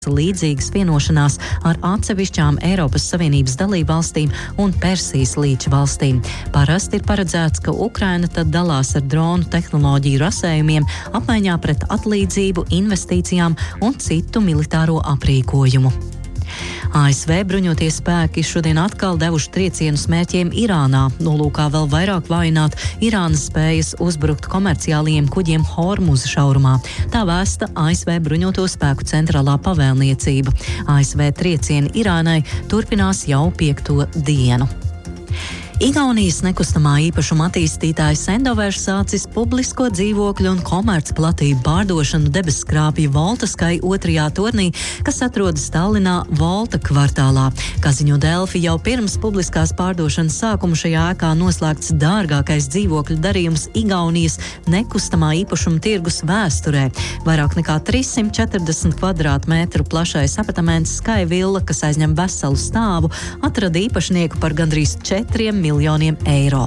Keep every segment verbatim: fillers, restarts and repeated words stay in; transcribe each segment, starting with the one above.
līdzīgas vienošanās ar atsevišķām Eiropas Savienības dalībvalstīm un Persijas līča valstīm. Parasti ir paredzēts, ka Ukraina tad dalās ar dronu tehnoloģiju rasējumiem apmaiņā pret atlīdzību, investīcijām un citu militāro aprīkojumu. A S V bruņotie spēki šodien atkal devuši triecienus mērķiem Irānā, nolūkā vēl vairāk vājināt Irānas spējas uzbrukt komerciālajiem kuģiem Hormuza šaurumā. Tā vēsta A S V bruņoto spēku centrālā pavēlniecība. A S V triecieni Irānai turpinās jau piekto dienu. Igaunijas nekustamā īpašuma attīstītājs Endovers sācis publisko dzīvokļu un komercplatību pārdošanu debesskrāpju Voltaskai otrajā tornī, kas atrodas Tallinā Volta kvartālā. Kā ziņo Delfi, jau pirms publiskās pārdošanas sākuma šajā ēkā noslēgts dārgākais dzīvokļu darījums Igaunijas nekustamā īpašuma tirgus vēsturē. Vairāk nekā trīssimt četrdesmit kvadrātmetru plašais apartaments Sky Villa, kas aizņem veselu stāvu, atrada īpašnieku par gandrīz četriem miljoniem eiro.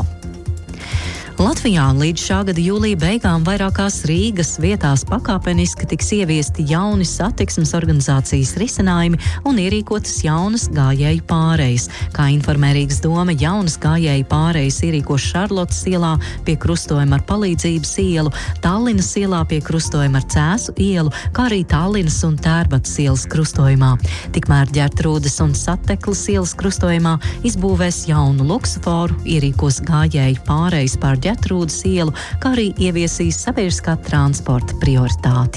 Latvijā līdz šā gada jūlija beigām vairākās Rīgas vietās pakāpeniski tiks ieviesti jauni satiksmes organizācijas risinājumi un ierīkotas jaunas gājēju pārejas. Kā informē Rīgas doma, jaunas gājēju pārejas ierīkos Šarlotes ielā pie krustojuma ar Palīdzības ielu, Tallinas ielā pie krustojuma ar Cēsu ielu, kā arī Tallinas un Tērbatas ielas krustojumā. Tikmēr Ģertrūdes un Sateklas ielas krustojumā izbūvēs jaunu luksuforu, ierīkos gājēju pārejas pār Ģertrūdes ielu, kā arī ieviesīs sabiedriskā transporta prioritāti.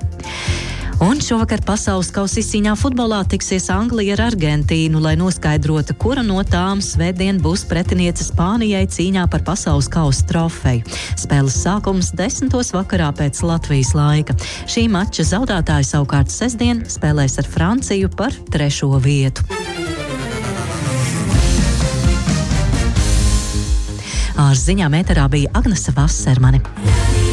Un šovakar pasaules kausa izcīņā futbolā tiksies Anglija ar Argentīnu, lai noskaidrotu, kura no tām svētdien būs pretiniece Spānijai cīņā par pasaules kausa trofeju. Spēles sākums desmitos vakarā pēc Latvijas laika. Šī mača zaudētāji savukārt sestdien spēlēs ar Franciju par trešo vietu. Ar ziņām ēterā bija Agnese Vasermane.